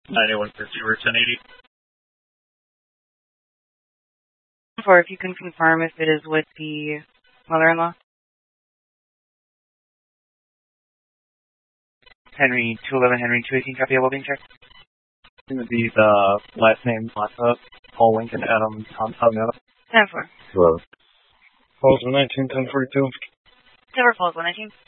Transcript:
9150 or 1080. Or if you can confirm if it is with the mother-in-law. Henry 211, Henry 218, copy a well-being check. It's going to be the last name, Paul Lincoln, Adam, Tom, 10-4. Hello. Falls 119, 1042. Never falls 119.